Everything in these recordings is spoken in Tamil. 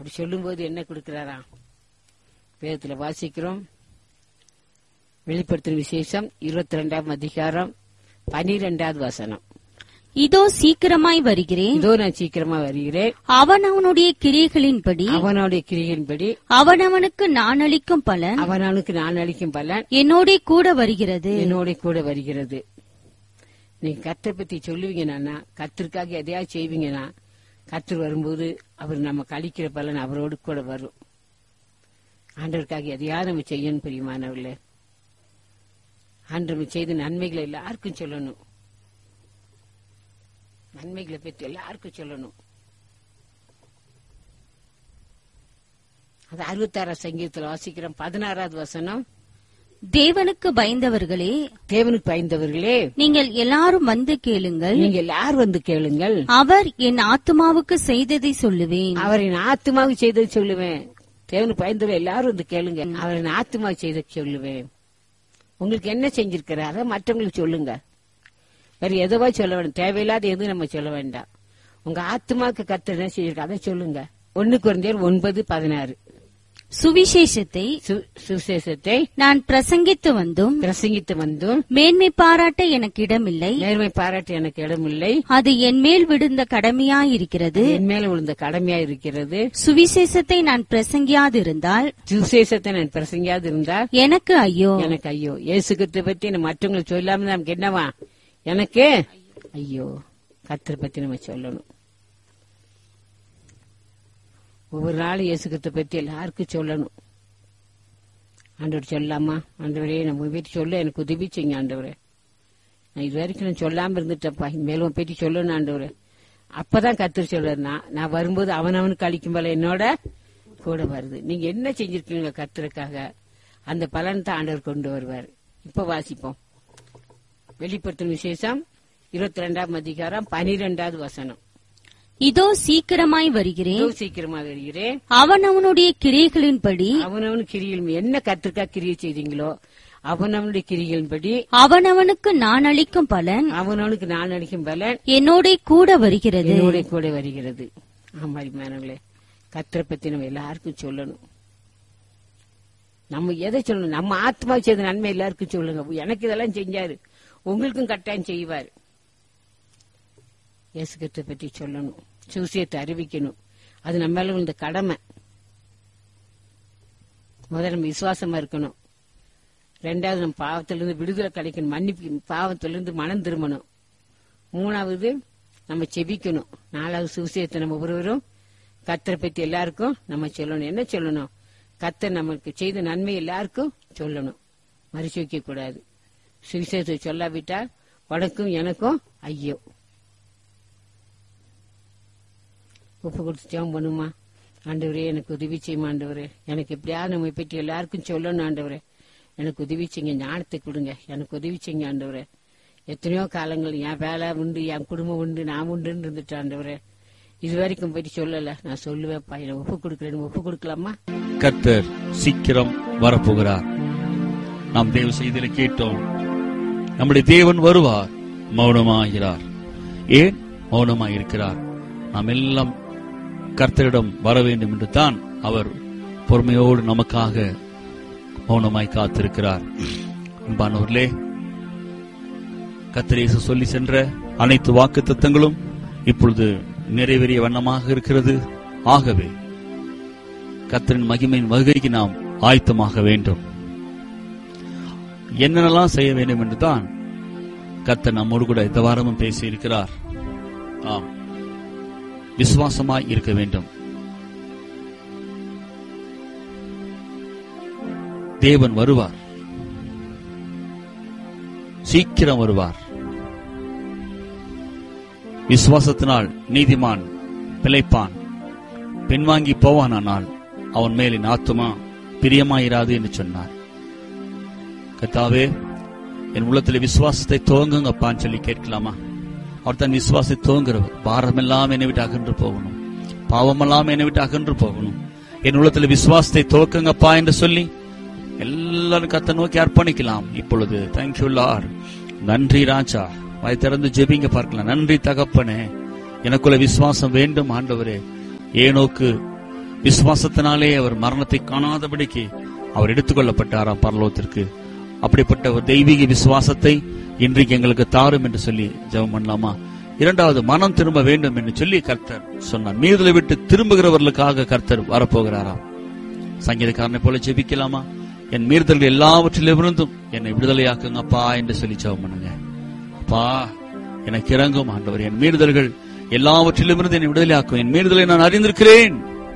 அப்படி சொல்லும் போது என்ன கொடுக்கிறாராம்? வேதத்துல வாசிக்கிறோம். வெளிப்படுத்தும் விசேஷம் 22ஆம் அதிகாரம் 12வது வசனம். இதோ சீக்கிரமாய் வருகிறேன், இதோ நான் சீக்கிரமா வருகிறேன், அவனவனுடைய கிரியைகளின்படி அவனவனுக்கு நான் அளிக்கும் பலன் என்னோட கூட வருகிறது. நீங்க கர்த்தரை பத்தி சொல்லுவீங்கன்னா, கர்த்தருக்காக எதையாவது செய்வீங்கன்னா, கர்த்தர் வரும்போது அவர் நமக்கு அளிக்கிற பலன் அவரோடு கூட வரும். ஆண்டவருக்காக எதையாவது நம்ம செய்யணும். பிரியமானவர்களே, ஆண்டவர் செய்த நன்மைகளை எல்லாருக்கும் சொல்லணும். நன்மைகளை பற்றி எல்லாருக்கும் சொல்லணும். அது 66ஆம் சங்கீதத்தில் வாசிக்கிறோம். 16வது வசனம். தேவனுக்கு பயந்தவர்களே, நீங்கள் எல்லாரும் வந்து கேளுங்கள், அவர் என் ஆத்துமாவுக்கு செய்ததை சொல்லுவேன். தேவனுக்கு பயந்தவர்கள் எல்லாரும் வந்து கேளுங்க, அவரின் ஆத்துமாவுக்கு செய்த சொல்லுவேன். உங்களுக்கு என்ன செஞ்சிருக்கிறார மற்றவங்களுக்கு சொல்லுங்க. வேற எதுவா சொல்ல வேண்டாம். தேவையில்லாத எதுவும் நம்ம சொல்ல வேண்டாம். உங்க ஆத்மாவுக்கு கர்த்தர் என்ன செஞ்சிருக்க அதை சொல்லுங்க. 1 கொரிந்தியர் 9:16. சுவிசேஷத்தை நான் பிரசங்கித்து வந்தும் மேன்மை பாராட்ட எனக்கு இடமில்லை. அது என் மேல் விழுந்த கடமையாயிருக்கிறது. சுவிசேஷத்தை நான் பிரசங்கியாதிருந்தால் எனக்கு ஐயோ. இயேசு கிறிஸ்துவை பத்தி மற்றவங்களுக்கு சொல்லாம நமக்கு என்னவா? எனக்கு ஐயோ. கர்த்தரை பத்தி நம்ம சொல்லணும். ஒவ்வொரு நாளும் இயேசு கிறிஸ்துவை பத்தி எல்லாருக்கும் சொல்லணும். ஆண்டவர் சொல்லாமா? ஆண்டவரே, நம்ம வீட்டு சொல்ல எனக்கு உதவி செய்யுங்க ஆண்டவரே. நான் இது வரைக்கும் நான் சொல்லாம இருந்துட்டப்பா, மேலும் பற்றி சொல்லணும் ஆண்டவரே. அப்பதான் கர்த்தர் சொல்றாரு, நான் வரும்போது அவனவனுக்கு அளிக்கும் போல என்னோட கூட வருது. நீங்க என்ன செஞ்சிருக்கீங்க கர்த்தருக்காக, அந்த பலன் தான் ஆண்டவர் கொண்டு வருவார். இப்ப வாசிப்போம். வெளிப்படுத்தும் விசேஷம் 22ஆம் அதிகாரம் 12வது வசனம். இதோ சீக்கிரமாய் வருகிறேன், அவனவனுடைய கிரியைகளின்படி என்ன கர்த்தருக்காக கிரியை செய்தீங்களோ அவனவனுடைய கிரிகளின்படி அவனவனுக்கு நான் அளிக்கும் பலன் என்னோட கூட வருகிறது. ஆமாரிமானங்களே, கர்த்தரை பத்தி நம்ம எல்லாருக்கும் சொல்லணும். நம்ம எதை சொல்லணும்? நம்ம ஆத்மா செய்த நன்மை எல்லாருக்கும் சொல்லுங்க. எனக்கு இதெல்லாம் செஞ்சாரு, உங்களுக்கும் கட்டாயம் செய்வார். இயேசு கிறிஸ்துவை பற்றி சொல்லணும், சுவிசேஷத்தை அறிவிக்கணும். அது நம்ம மேல இந்த கடமை. முதல்ல நம்ம விசுவாசமா இருக்கணும். 2வது நம்ம பாவத்திலிருந்து விடுதலை கிடைக்கணும், மன்னிப்பு, பாவத்திலிருந்து மனம் திரும்பணும். 3வது நம்ம செபிக்கணும். 4வது சுவிசேஷத்தை நம்ம ஒருவரும் கர்த்தரை பத்தி எல்லாருக்கும் நம்ம சொல்லணும். என்ன சொல்லணும்? கர்த்தர் நமக்கு செய்த நன்மை எல்லாருக்கும் சொல்லணும். மறைச்சு வைக்க கூடாது. சுவிசேஷத்தை சொல்லாவிட்டால் உனக்கும் எனக்கும் ஐயோ. ஒப்பு கொடுத்து ஜெபம் பண்ணுமா? ஆண்டவரே, எனக்கு உதவி செய்யுமா ஆண்டவரே. எனக்கு எப்படியாவது நம்ம பற்றி எல்லாருக்கும் சொல்லணும் ஆண்டவரே. எனக்கு உதவி செய்யுங்க, ஞானத்தை கொடுங்க, எனக்கு உதவி செய்யுங்க ஆண்டவரே. எத்தனையோ காலங்கள் என் வேலை உண்டு, என் குடும்பம் உண்டு, நான் உண்டுன்னு இருந்துட்டு ஆண்டவரே. இது வரைக்கும் போயிட்டு சொல்லல, நான் சொல்லுவேன்ப்பா. எனக்கு ஒப்பு கொடுக்கல, ஒப்பு கொடுக்கலாமா? கர்த்தர் சீக்கிரம் வரப்போகிறார். நாம் தேவ செய்தியில கேட்டோம், நம்முடைய தேவன் வருவார், மௌனமாகிறார். ஏன் மௌனமாயிருக்கிறார்? நாம் எல்லாம் கர்த்தரிடம் வர வேண்டும் என்று தான் அவர் பொறுமையோடு நமக்காக மௌனமாய் காத்திருக்கிறார். அன்பானவர்களே, கர்த்தர் இயேசு சொல்லி சென்ற அனைத்து வாக்குத்தத்தங்களும் இப்பொழுது நிறைவேறிய வண்ணமாக இருக்கிறது. ஆகவே கர்த்தரின் மகிமையின் வருகைக்கு நாம் ஆயத்தமாக வேண்டும். என்னென்னலாம் செய்ய வேண்டும் என்றுதான் கர்த்தர் நம்மோடு கூட இந்த வாரமும் பேசி இருக்கிறார். ஆம், விசுவாசமாய் இருக்க வேண்டும். தேவன் வருவார், சீக்கிரம் வருவார். விசுவாசத்தினால் நீதிமான் பிழைப்பான், பின்வாங்கி போவானால் அவன் மேலின் ஆத்துமா பிரியமாயிராது என்று சொன்னார். கர்த்தாவே, என் உள்ளத்தில் விசுவாசத்தை துவங்குங்கப்பான்னு சொல்லி கேட்கலாமா? அவர் தன் விசுவாசத்தை துவங்குறவர். பாரமெல்லாம் என்னை விட்டு அகன்று போகணும், பாவமெல்லாம் என்னை விட்டு அகன்று போகணும். என் உள்ளத்தில் விசுவாசத்தை துவக்குங்கப்பா என்று சொல்லி எல்லாரும் கர்த்தரை நோக்கி அர்ப்பணிக்கலாம். இப்பொழுது தேங்க்யூ லார்ட். நன்றி ராஜா. வாய் திறந்து ஜெபிங்க பார்க்கலாம். நன்றி தகப்பனே, எனக்குள்ள விசுவாசம் வேண்டும் ஆண்டவரே. ஏனோக்கு விசுவாசத்தினாலே அவர் மரணத்தை காணாதபடிக்கு அவர் எடுத்துக்கொள்ளப்பட்டாராம் பரலோகத்திற்கு. அப்படிப்பட்ட ஒரு தெய்வீக விசுவாசத்தை இன்றைக்கு எங்களுக்கு தாரும் என்று சொல்லி ஜெபம் பண்ணலாமா? இரண்டாவது, மனம் திரும்ப வேண்டும் என்று சொல்லி கர்த்தர் சொன்னார். மீறுதலை விட்டு திரும்புகிறவர்களுக்காக கர்த்தர் வரப்போகிறாராம். சங்கீதக்காரனை போல ஜெபிக்கலாமா? என் மீறுதல்கள் எல்லாவற்றிலிருந்தும் என்னை விடுதலையாக்குங்க அப்பா என்று சொல்லி ஜெபம் பண்ணுங்க. அப்பா எனக்கு இறங்கும் ஆண்டவர், என் மீறுதல்கள் எல்லாவற்றிலிருந்து என்னை விடுதலையாக்கும். என் மீறுதலை நான் அறிந்திருக்கிறேன்,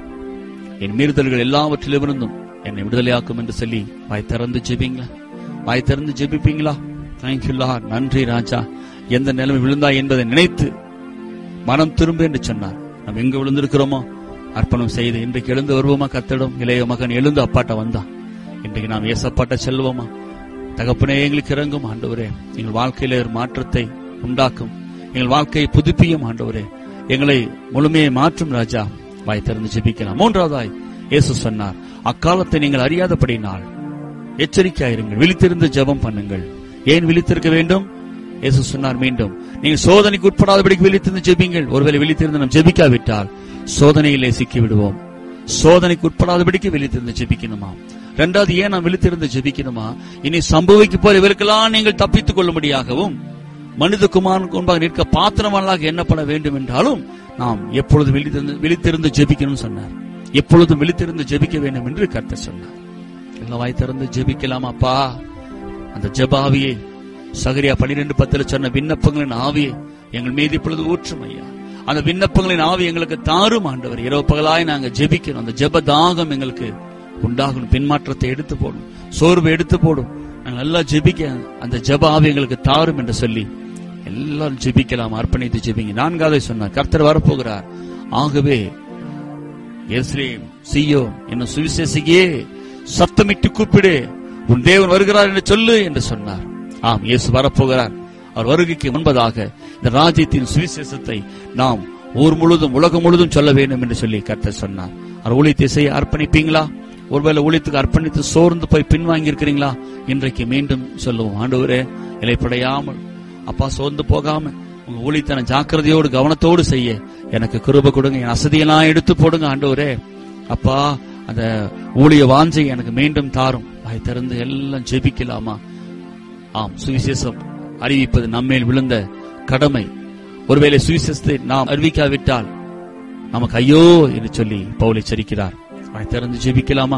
என் மீறுதல்கள் எல்லாவற்றிலிருந்தும் என்னை விடுதலையாக்கும் என்று சொல்லி வாய் திறந்து ஜெபிங்களா? வாய் திறந்து ஜெபிப்பீங்களா? தேங்க்யூ லார்ட், நன்றி ராஜா. எந்த நிலைமை விழுந்தாய் என்பதை நினைத்து மனம் திரும்ப என்று சொன்னார். நாம் எங்க விழுந்திருக்கிறோமோ அர்ப்பணம் செய்து இன்றைக்கு எழுந்து வருவோமா? கர்த்தரிடம் இளைய மகன் எழுந்து அப்பாட்ட வந்தான். இன்றைக்கு நாம் ஏசப்பாட்ட செல்வோமா? தகப்பனே எங்களுக்கு இறங்கும் ஆண்டவரே, எங்கள் வாழ்க்கையில ஒரு மாற்றத்தை உண்டாக்கும், எங்கள் வாழ்க்கையை புதுப்பியும் ஆண்டவரே, எங்களை முழுமையை மாற்றும் ராஜா. வாய் திறந்து ஜெபிக்கலாம். மூன்றாவதாய் இயேசு சொன்னார், அக்காலத்தை நீங்கள் அறியாதபடினால் எச்சரிக்கையாயிருங்கள், விழித்திருந்து ஜெபம் பண்ணுங்கள். ஏன் விழித்திருக்க வேண்டும்? இயேசு சொன்னார் மீண்டும், நீங்கள் சோதனைக்கு உட்படாதபடிக்கு விழித்திருந்து ஜெபிங்கள். ஒருவேளை விழித்திருந்து நாம் ஜெபிக்காவிட்டால் சோதனையிலே சிக்கி விடுவோம். சோதனைக்கு உட்படாதபடிக்கு விழித்திருந்து ஜெபிக்கணுமா? இரண்டாவது, ஏன் நாம் விழித்திருந்து ஜெபிக்கணுமா? இனி சம்பவிக்க போற இவருக்கெல்லாம் நீங்கள் தப்பித்துக் கொள்ளும்படியாகவும் மனித குமாரனுக்கு முன்பாக நிற்க பாத்திரமாக எண்ணப்பட வேண்டும் என்றாலும் நாம் எப்பொழுது விழித்திருந்து ஜெபிக்கணும் சொன்னார். எப்பொழுதும் விழித்திருந்து ஜெபிக்க வேண்டும் என்று கர்த்தர் சொன்னார். எல்லாம் வாய் திறந்து ஜெபிக்கலாமாப்பா? அந்த ஜெபாவியை சகரியா 12:10 சொன்ன விண்ணப்பங்களின் ஆவியை எங்கள் மீது இப்பொழுது ஊற்றும் ஐயா. அந்த விண்ணப்பங்களின் ஆவி எங்களுக்கு தாரும் ஆண்டவர். இரவு பகலாய் நாங்க ஜெபிக்கணும். அந்த ஜெப தாகம் எங்களுக்கு உண்டாகணும். பின்மாற்றத்தை எடுத்து போடும், சோர்வை எடுத்து போடும். நாங்கள் நல்லா ஜெபிக்க அந்த ஜெப ஆவி எங்களுக்கு தாரும் என்று சொல்லி எல்லாரும் ஜெபிக்கலாம். அர்ப்பணித்து ஜெபிங்க. நான்காவது சொன்னார், கர்த்தர் வரப்போகிறார். ஆகவே எருசலேம் சீயோன் என்னும் சுவிசேஷியே சத்தமிட்டு கூப்பிடு, உன் தேவன் வருகிறார் என்று சொல்லு என்று சொன்னார். ஆம், இயேசு வரப்போகிறார். அவர் வருகைக்கு முன்பதாக இந்த ராஜ்யத்தின் சுவிசேஷத்தை நாம் ஊர் முழுதும் உலகம் முழுதும் சொல்ல வேண்டும் என்று சொல்லி கர்த்தர் சொன்னார். அவர் ஊழியத்தை செய்ய அர்ப்பணிப்பீங்களா? ஒருவேளை ஊழியத்துக்கு அர்ப்பணித்து சோர்ந்து போய் பின்வாங்கி இருக்கிறீங்களா? இன்றைக்கு மீண்டும் சொல்லுவோம், ஆண்டவரே இலைப்படையாமல் அப்பா சோர்ந்து போகாம உங்க ஊழியத்தை ஜாக்கிரதையோடு கவனத்தோடு செய்ய எனக்கு கிருபை கொடுங்க. என் அசதியெல்லாம் எடுத்து போடுங்க ஆண்டவரே. அப்பா அந்த ஊழிய வாஞ்சை எனக்கு மீண்டும் தாரும். வாய் திறந்து எல்லாம் ஜெபிக்கலாமா? ஆம், சுவிசேஷம் அறிவிப்பது நம்மேல் விழுந்த கடமை. ஒருவேளை சுவிசேஷத்தை நாம் அறிவிக்காவிட்டால் நமக்கு ஐயோ என்று சொல்லி பவுல் எச்சரிக்கிறார். வாய் திறந்து ஜெபிக்கலாமா?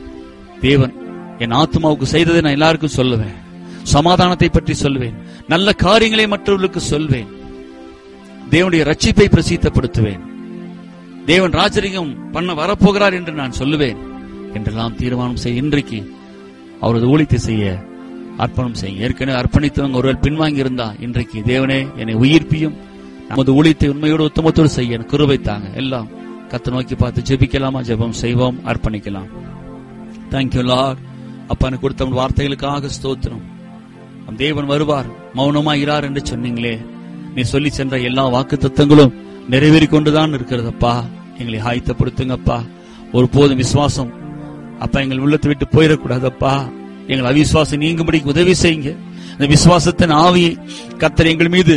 தேவன் என் ஆத்மாவுக்கு செய்ததை நான் எல்லாருக்கும் சொல்லுவேன். சமாதானத்தை பற்றி சொல்வேன், நல்ல காரியங்களை மற்றவர்களுக்கு சொல்வேன், தேவனுடைய ரட்சிப்பை பிரசித்தப்படுத்துவேன், தேவன் ராஜரிகம் பண்ண வரப்போகிறார் என்று நான் சொல்லுவேன் என்றெல்லாம் தீர்மானம் செய்ய இன்றைக்கு அவரது ஊழியத்தை செய்ய அர்ப்பணம் செய்ய. ஏற்கனவே அர்ப்பணித்தவங்க ஒருவர் பின்வாங்கி இருந்தா இன்றைக்கு தேவனே என்னை உயிர்ப்பியும் நமது ஊழியத்தை உண்மையோடு உத்தமத்தோடு செய்ய கிருபை தாங்க. எல்லாம் கர்த்தரை நோக்கி பார்த்து ஜெபிக்கலாமா? ஜெபம் செய்வோம், அர்ப்பணிக்கலாம். Thank you Lord. அப்பா எனக்கு கொடுத்த வார்த்தைகளுக்காக ஸ்தோத்திரம். தேவன் வருவார், மௌனமா இரார் என்று சொன்னீங்களே, நீ சொல்லி சென்ற எல்லா வாக்கு தத்தங்களும் நிறைவேறி கொண்டுதான் இருக்கிறதப்பா. எங்களை ஆயத்தப்படுத்துங்கப்பா. ஒருபோதும் விசுவாசம் அப்பா எங்கள் உள்ளத்தை விட்டு போயிடக்கூடாதப்பா. எங்கள் அவிசுவாசம் நீங்கும்படிக்கு உதவி செய்யுங்க. இந்த விசுவாசத்தின் ஆவியை கர்த்தர் எங்கள் மீது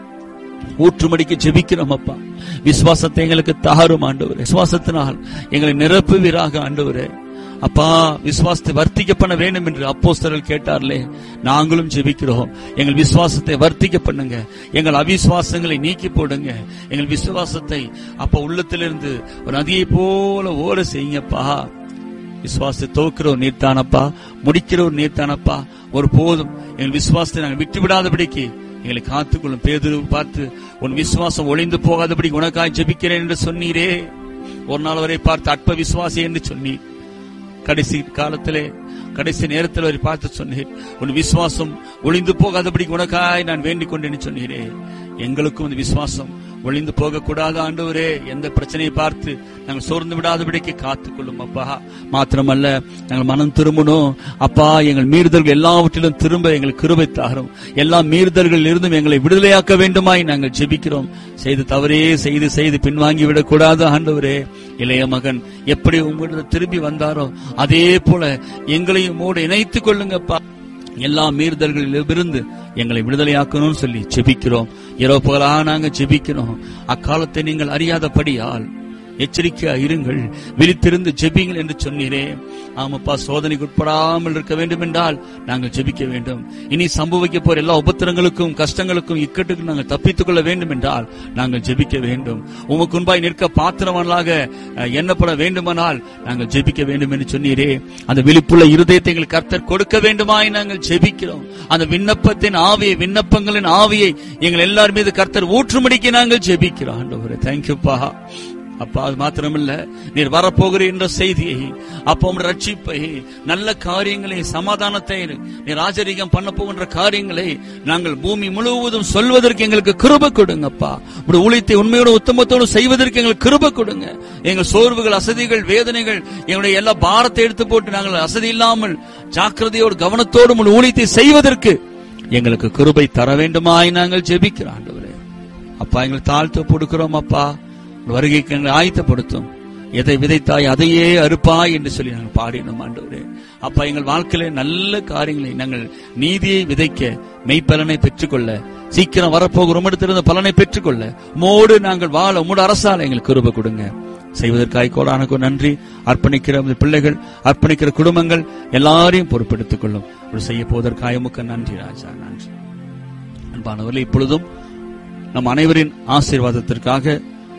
ஊற்றுமடிக்கு ஜெபிக்கிறோம் அப்பா. விசுவாசத்தை எங்களுக்கு தாரும் ஆண்டவரே. விசுவாசத்தினால் எங்களை நிரப்புவீராக ஆண்டவரே. அப்பா விசுவாசத்தை வர்த்திக்க பண்ண வேண்டும் என்று அப்போஸ்தலர்கள் கேட்டார்களே, நாங்களும் ஜெபிக்கிறோம். எங்கள் விசுவாசத்தை வர்த்திக்க பண்ணுங்க. எங்கள் அவிசுவாசங்களை நீக்கி போடுங்க. எங்கள் விசுவாசத்தை அப்பா உள்ளத்திலிருந்து ஒரு நதியை போல ஓட செய்யுங்கப்பா. விசுவாசத்தை துவக்கிறோர் நீர்த்தானப்பா, முடிக்கிறோர் நீர்த்தானப்பா. ஒரு போதும் எங்கள் விசுவாசத்தை நாங்கள் விட்டுவிடாதபடிக்கு எங்களை காத்துக்கொள்ளும். பேதுரு பார்த்து உன் விசுவாசம் ஒளிந்து போகாதபடி உனக்காய் ஜெபிக்கிறேன் என்று சொன்னீரே. ஒரு நாள் வரை பார்த்து அற்ப விசுவாசி என்று சொன்னீர். கடைசி காலத்திலே கடைசி நேரத்தில் வரை பார்த்து சொன்னீர், உன் விசுவாசம் ஒளிந்து போகாதபடி உனக்காய் நான் வேண்டிக் கொண்டேன்னு சொன்னீரே. எங்களுக்கும் அந்த விசுவாசம் ஒளிந்து போக கூடாது ஆண்டவரே. எந்த பிரச்சனையை பார்த்து நாங்கள் சோர்ந்து விடாதபடிக்கு காத்துக்கொள்ளும் அப்பா. மாத்திரமல்ல, நாங்கள் மனம் திரும்பணும் அப்பா. எங்கள் மீறுதல்கள் எல்லாவற்றிலும் திரும்ப எங்களுக்கு கிருபை தாரும். எல்லா மீறுதல்களில் இருந்தும் எங்களை விடுதலையாக்க வேண்டுமாய் நாங்கள் ஜெபிக்கிறோம். செய்து தவறே செய்து செய்து பின்வாங்கி விடக்கூடாது ஆண்டவரே. இளைய மகன் எப்படி உங்களிடம் திரும்பி வந்தாரோ அதே போல எங்களையும் மூட இணைத்துக் கொள்ளுங்கப்பா. எல்லா மீறுதல்களிலிருந்து எங்களை விடுதலையாக்கணும்னு சொல்லி ஜெபிக்கிறோம். இரவு பகலா நாங்க ஜெபிக்கிறோம். அக்காலத்தை நீங்கள் அறியாதபடியால் எச்சரிக்கையா இருங்கள், விழித்திருந்து ஜெபிங்கள் என்று சொன்னீரே. ஆமாப்பா, சோதனைக்கு உட்படாமல் இருக்க வேண்டும் என்றால் நாங்கள் ஜெபிக்க வேண்டும். இனி சம்பவிக்க போற எல்லா உபத்திரங்களுக்கும் கஷ்டங்களுக்கும் இக்கட்டுக்கும் நாங்கள் தப்பித்துக் கொள்ள வேண்டும் என்றால் நாங்கள் ஜெபிக்க வேண்டும். உமக்கு முன்பாய் நிற்க பாத்திரவனாக எண்ணப்பட வேண்டுமானால் நாங்கள் ஜெபிக்க வேண்டும் என்று சொன்னீரே. அந்த விழிப்புள்ள இருதயத்தை எங்கள் கர்த்தர் கொடுக்க வேண்டுமாய் நாங்கள் ஜெபிக்கிறோம். அந்த விண்ணப்பத்தின் ஆவியை, விண்ணப்பங்களின் ஆவியை எங்கள் எல்லார் மீது கர்த்தர் ஊற்றும்படிக்கு நாங்கள் ஜெபிக்கிறோம். ஆண்டவரே, தேங்க்யூப்பா. அப்பா, அது மாத்திரமல்ல, நீர் வரப்போகிற என்ற செய்தியை, அப்பா உம்முடைய ரட்சிப்பை, நல்ல காரியங்களை, சமாதானத்தை, நீர் ராஜரீகம் பண்ண போகின்ற காரியங்களை நாங்கள் பூமி முழுவதும் சொல்வதற்கு எங்களுக்கு கிருபை கொடுங்கப்பா. உம்முடைய ஊழியத்தை உண்மையோடு உத்தமத்தோடு செய்வதற்கு எங்களுக்கு கிருபை கொடுங்க. எங்கள் சோர்வுகள், அசதிகள், வேதனைகள், எங்களுடைய எல்லா பாரத்தை எடுத்து போட்டு நாங்கள் அசதி இல்லாமல் ஜாக்கிரதையோடு கவனத்தோடு உம்முடைய ஊழியத்தை செய்வதற்கு எங்களுக்கு கிருபை தர வேண்டுமாய் நாங்கள் ஜெபிக்கிறோம். ஆண்டவரே, அப்பா, எங்களை தாழ்த்து கொடுக்கிறோம். அப்பா, வருகைக்கு எங்களை ஆயத்தப்படுத்தும். எதை விதைத்தாய் அதையே அறுப்பாய் என்று சொல்லி நாங்கள் பாடினோம். ஆண்டவரே, அப்பா, எங்கள் வாழ்க்கையில நல்ல காரியங்களை, நாங்கள் நீதியை விதைக்க, மெய்ப்பலனை பெற்றுக்கொள்ள, சீக்கிரம் வரப்போகிற உம்மிடத்திலிருந்து பலனை பெற்றுக்கொள்ள, உம்மோடு நாங்கள் வாழ உம்மோடு அரசால எங்களுக்கு கிருபை கொடுங்க. செய்வதற்காக கோடானுக்கு நன்றி. அர்ப்பணிக்கிற பிள்ளைகள், அர்ப்பணிக்கிற குடும்பங்கள் எல்லாரையும் பொறுப்பெடுத்துக் கொள்ளும். செய்ய போவதற்காக உமக்கு நன்றி ராஜா, நன்றி. அன்பானவர்களே, இப்பொழுதும் நம் அனைவரின் ஆசீர்வாதத்திற்காக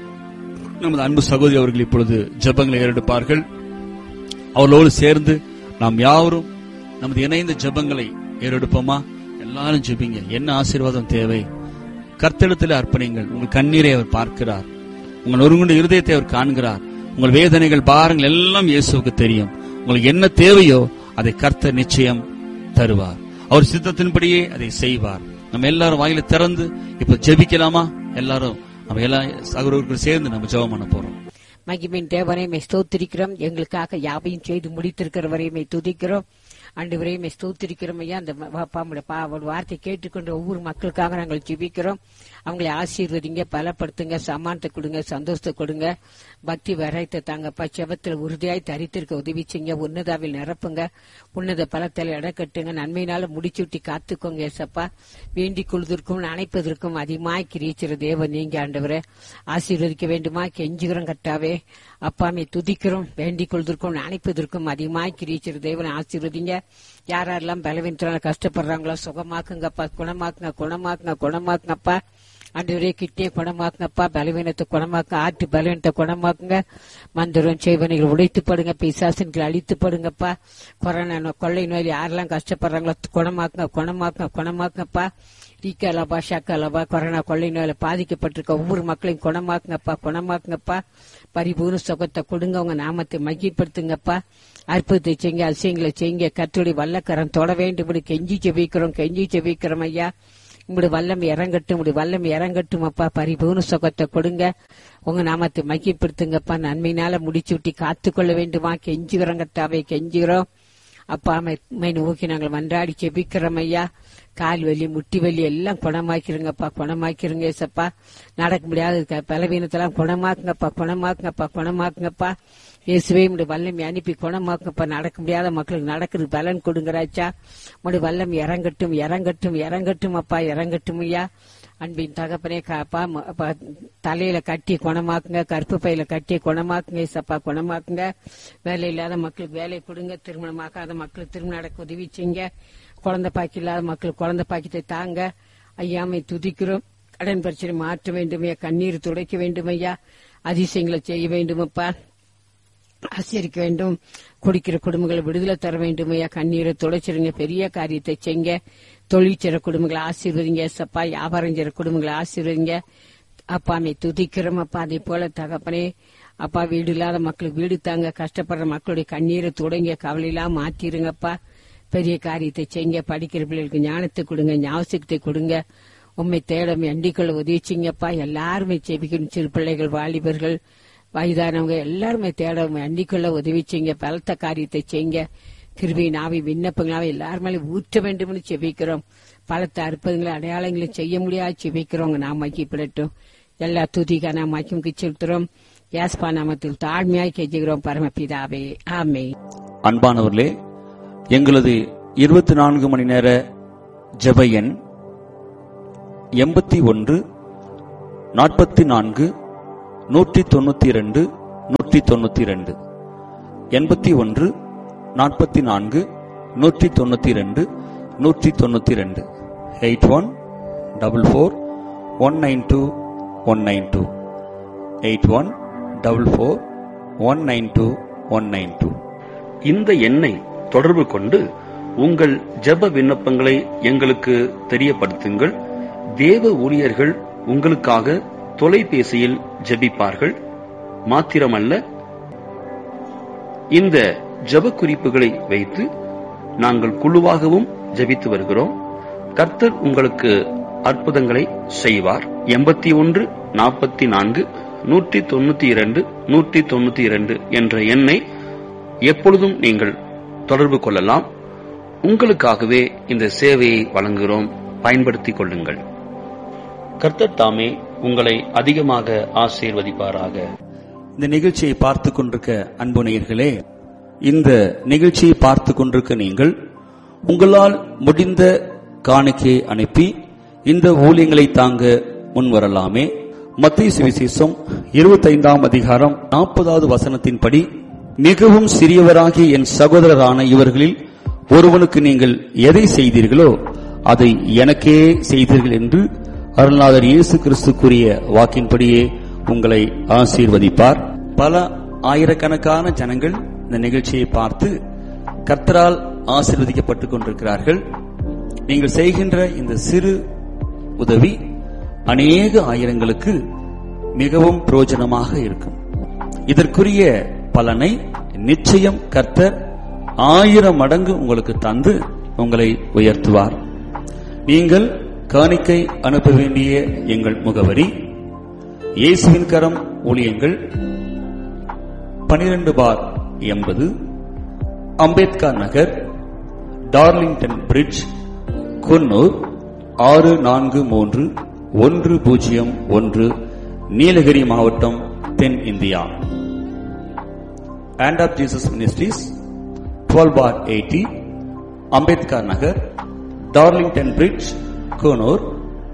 நமது அன்பு சகோதரி அவர்கள் இப்பொழுது ஜெபங்களை ஏறெடுப்பார்கள். அவர்களோடு சேர்ந்து நாம் யாவரும் நமது இணைந்த ஜெபங்களை ஏறெடுப்போமா? எல்லாரும் ஜெபிங்க. என்ன ஆசீர்வாதம் தேவை? கர்த்தரிடத்தில் அர்ப்பணிங்கள். உங்கள் கண்ணீரை அவர் பார்க்கிறார், உங்கள் நொறுங்குண்ட இருதயத்தை அவர் காண்கிறார். உங்கள் வேதனைகள், பாரங்கள் எல்லாம் இயேசுவுக்கு தெரியும். உங்களுக்கு என்ன தேவையோ அதை கர்த்தர் நிச்சயம் தருவார். அவர் சித்தத்தின்படியே அதை செய்வார். நம்ம எல்லாரும் வாயில திறந்து இப்ப ஜெபிக்கலாமா? எல்லாரும் நம்ம எல்லாம் சகோதரர்கள் சேர்ந்து நம்ம ஜெபம் பண்ண போறோம். மகிமையின் தேவனை மை ஸ்தோத்திரிக்கிறோம். எங்களுக்காக யாவையும் செய்து முடித்திருக்கிறவரை மை துதிக்கிறோம். ஆண்டவரே, மை ஸ்தோத்திரிக்கிறோம் ஐயா. அந்த வார்த்தை கேட்டுக்கொண்ட ஒவ்வொரு மக்களுக்காக நாங்கள் ஜெபிக்கிறோம். அவங்களை ஆசீர்வதிங்க, பலப்படுத்துங்க, சமானத்தை கொடுங்க, சந்தோஷத்தை கொடுங்க, பக்தி வரைத்தை தாங்கப்பா. செபத்தில் உறுதியாய் தரித்திருக்க உதவி செய்யுங்க. உன்னதாவில் நிரப்புங்க, உன்னத பலத்தில் இடக்கட்டுங்க. நன்மையினால முடிச்சுட்டி காத்துக்கோங்க ஏசப்பா. வேண்டிக் கொள்வதற்கும் அணைப்பதற்கும் அதிகமாய் கிரிச்சிற தேவன் நீங்க ஆண்டவரை ஆசீர்வதிக்க வேண்டுமா கெஞ்சுகிறோம் கர்த்தாவே. அப்பாமை துதிக்கிறோம். வேண்டிக் கொள்வதற்கும் அணைப்பதற்கும் அதிகமாய் கிரிச்சிற தேவனை ஆசீர்வதிங்க. யாரெல்லாம் பலவீனத்தினால கஷ்டப்படுறாங்களோ சுகமாக்குங்கப்பா, குணமாக்குங்க, குணமாக்குங்க, குணமாக்குங்கப்பா. ஆண்டவரே, கிட்னியை குணமாக்குங்கப்பா, பலவீனத்தை குணமாக்குங்க, ஆட்டு பலவீனத்தை குணமாக்குங்க. மந்திரம் செய்வனைகள் உடைத்துப்படுங்க, பிசாசன்கள் அழித்துப்படுங்கப்பா. கொரோனா கொள்ளை நோயில் யாரெல்லாம் கஷ்டப்படுறாங்களோ குணமாக்குங்க, குணமாக்குங்க, குணமாக்குங்கப்பா. ஈக்கலபா, ஷக்கலபா, கொரோனா கொள்ளை நோயில பாதிக்கப்பட்டிருக்க ஒவ்வொரு மக்களையும் குணமாக்குங்கப்பா, குணமாக்குங்கப்பா. பரிபூர்ண சுகத்தை கொடுங்க. உங்க நாமத்தை மகிழ்படுத்துங்கப்பா. அற்புதத்தை செய்யுங்க, அதிசயங்களை செய்யுங்க. கர்த்தருடைய வல்லக்கரம் தொட வேண்டும். கெஞ்சி ஜெபிக்கிறோம் ஐயா. உங்களுடைய வல்லம் இறங்கட்டும், உங்களுடைய வல்லம் இறங்கட்டும் அப்பா. பரிபூர்ண சுகத்தை கொடுங்க. உங்க நாமத்தை மகிழ்படுத்துங்கப்பா. நன்மையினால முடிச்சு விட்டு காத்துக்கொள்ள வேண்டுமா கெஞ்சுகிறோம் கர்த்தாவே, கெஞ்சுகிறோம் அப்பா. நோக்கி நாங்கள் மன்றாடி ஜெபிக்கிறோம் ஐயா. கால் வலி, முட்டி வலி எல்லாம் குணமாக்கிருங்கப்பா, குணமாக்கிருங்க ஏசப்பா. நடக்க முடியாத பலவீனத்தெல்லாம் குணமாக்குங்கப்பா, குணமாக்குங்கப்பா, குணமாக்குங்கப்பா. இயேசுவே, உடைய வல்லமை அனுப்பி குணமாக்குங்கப்பா. நடக்க முடியாத மக்களுக்கு நடக்கிறது பலன் கொடுங்கராச்சா. உடைய வல்லம் இறங்கட்டும், இறங்கட்டும், இறங்கட்டும் அப்பா, இறங்கட்டும் ஐயா. அன்பின் தகப்பனே காப்பா, தலையில கட்டி குணமாக்குங்க, கருப்பு பையில கட்டி குணமாக்குங்க ஏசப்பா, குணமாக்குங்க. வேலை இல்லாத மக்களுக்கு வேலை கொடுங்க, திருமணமாக்காத மக்களுக்கு திருமணம் நடக்க உதவி செய்யுங்க. குழந்தை பாக்கி இல்லாத மக்களுக்கு குழந்தை பாக்கியத்தை தாங்க ஐயாமை துதிக்கிறோம். கடன் பிரச்சனை மாற்ற வேண்டுமையா, கண்ணீர் துடைக்க வேண்டுமையா, அதிசயங்களை செய்ய வேண்டுமப்பா, ஆசீர்வதிக்க வேண்டும். குடிக்கிற குடும்பங்களை விடுதலை தர வேண்டுமையா, கண்ணீரை துடைச்சிருங்க, பெரிய காரியத்தை செய்யுங்க. தொழிற்சிற குடும்பங்களை ஆசீர்வதிங்க சப்பா, வியாபாரம் செய்ற குடும்பங்களை ஆசீர்வதிங்க அப்பாமை துதிக்கிறோம் அப்பா. அதே போல தகப்பனே அப்பா, வீடு இல்லாத மக்களுக்கு வீடு தாங்க, கஷ்டப்படுற மக்களுடைய கண்ணீரை துடைங்க, கவலையெல்லாம் மாற்றிருங்கப்பா. பெரிய காரியத்தை செய்யுங்க. படிக்கிற பிள்ளைகளுக்கு ஞானத்தை கொடுங்க, ஞாபகத்தை கொடுங்க. உண்மை தேடமை அண்டிக்குள்ள உதவிச்சிங்கப்பா. எல்லாருமே செபிக்கணும், சிறு பிள்ளைகள், வாலிபர்கள், வயதானவங்க எல்லாருமே தேடமை அண்டிக்குள்ள உதவிச்சிங்க. பலத்த காரியத்தை செய்யுங்க. கிருபையின் ஆவி விண்ணப்பங்களாவே எல்லாரும் மேலே ஊற்ற வேண்டும் செபிக்கிறோம். பலத்த அற்புதங்களை அடையாளங்களை செய்ய முடியாது செபிக்கிறோம். நாம் மகிப்படட்டும். எல்லா துதிக்கான நாம் மகிமுக்கு செலுத்துறோம். யாஸ்பா நாமத்தில் தாழ்மையாய் கெஞ்சுகிறோம் பரமபிதாவே, ஆமென். அன்பானவர்களே, எங்களது 24 மணி நேர ஜெப எண் 81 44 192 192 81 44 192 192 8144192192 8144192192. இந்த எண்ணை தொடர்பு கொண்டு உங்கள் ஜெப விண்ணப்பங்களை எங்களுக்கு தெரியப்படுத்துங்கள். தேவ ஊழியர்கள் உங்களுக்காக தொலைபேசியில் ஜெபிப்பார்கள். மாத்திரமல்ல, இந்த ஜெப குறிப்புகளை வைத்து நாங்கள் குழுவாகவும் ஜெபித்து வருகிறோம். கர்த்தர் உங்களுக்கு அற்புதங்களை செய்வார். 81 44 192 192 என்ற எண்ணை எப்பொழுதும் நீங்கள் தொடர்பு கொள்ளலாம். உங்களுக்காகவே இந்த சேவையை வழங்குகிறோம். பயன்படுத்திக் கொள்ளுங்கள். கர்த்தர் தாமே உங்களை அதிகமாக ஆசீர்வதிப்பாராக. இந்த நிகழ்ச்சியை பார்த்துக் கொண்டிருக்க அன்பு நேயர்களே, இந்த நிகழ்ச்சியை பார்த்துக் கொண்டிருக்க நீங்கள் உங்களால் முடிந்த காணிக்கையை அனுப்பி இந்த ஊழியங்களை தாங்க முன்வரலாமே. மத்தேயு சுவிசேஷம் 25ஆம் அதிகாரம் 40வது வசனத்தின்படி, மிகவும் சிறியவராகிய என் சகோதரரான இவர்களில் ஒருவனுக்கு நீங்கள் எதை செய்தீர்களோ அதை எனக்கே செய்தீர்கள் என்று அருள்நாதர் இயேசு கிறிஸ்து கூறிய வாக்கின்படியே உங்களை ஆசீர்வதிப்பார். பல ஆயிரக்கணக்கான ஜனங்கள் இந்த நிகழ்ச்சியை பார்த்து கர்த்தரால் ஆசீர்வதிக்கப்பட்டுக் கொண்டிருக்கிறார்கள். நீங்கள் செய்கின்ற இந்த சிறு உதவி அநேக ஆயிரங்களுக்கு மிகவும் பிரயோஜனமாக இருக்கும். இதற்குரிய பலனை நிச்சயம் கர்த்தர் 1000 மடங்கு உங்களுக்கு தந்து உங்களை உயர்த்துவார். நீங்கள் காணிக்கை அனுப்ப வேண்டிய எங்கள் முகவரி: இயேசுவின் கரம் ஊழியங்கள், 12/80 அம்பேத்கர் நகர், டார்லிங்டன் பிரிட்ஜ், குன்னூர் 643101, நீலகிரி மாவட்டம், தென் India. Hand of Jesus Ministries, 12/80 Ambedkar Nagar, Darlington bridge, Coonoor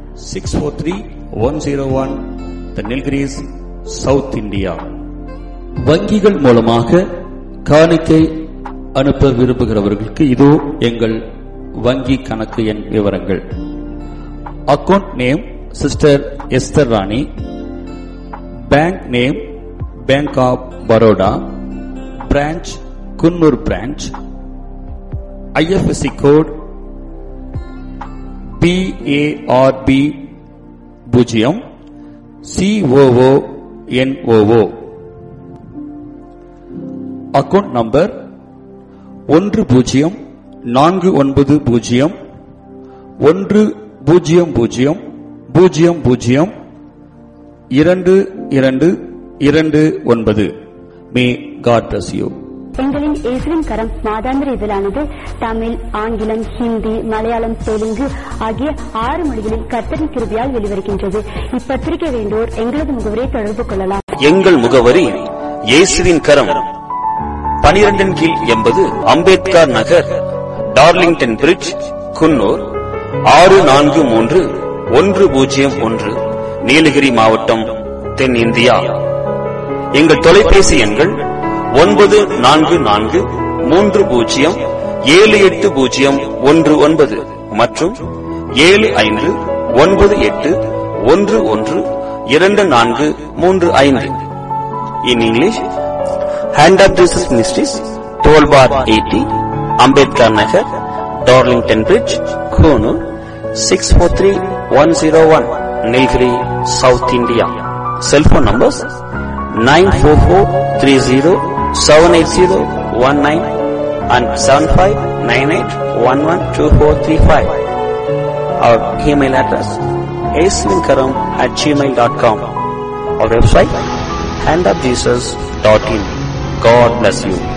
643101, The Nilgiris, South India. வங்கிகள் மூலமாக காணிக்கை அனுப்ப விரும்புகிறவர்களுக்கு இதோ எங்கள் வங்கி கணக்கு எண் விவரங்கள். Account name sister Esther Rani, bank name bank of Baroda, branch Coonoor branch, IFSC code PARB 0 COONOO. Account number 1000002229. May God bless you. எங்களின் இயேசுவின் கரம் மாதாந்திர இதழானது தமிழ், ஆங்கிலம், ஹிந்தி, மலையாளம், தெலுங்கு ஆகிய 6 மொழிகளில் கர்த்தரின் கிருபையால் வெளிவருகின்றது. இப்பத்திரிகை வேண்டோர் எங்களது முகவரியை தொடர்பு கொள்ளலாம். எங்கள் முகவரி: இயேசுவின் கரம், 12/80 அம்பேத்கர் நகர், டார்லிங்டன் பிரிட்ஜ், குன்னூர் 643101, நீலகிரி மாவட்டம், தென் இந்தியா. எங்கள் தொலைபேசி எண்கள் 9443078019 மற்றும் 7598112435. In English, Hand of Jesus Ministries, 12/80 Ambedkar Nagar, Darlington Bridge, Konoor 643101, Nilgiri, South India. Cell phone numbers 944307801 and 7598112435. Our email address aswinkaram@gmail.com. Our website handofjesus.in. God bless you.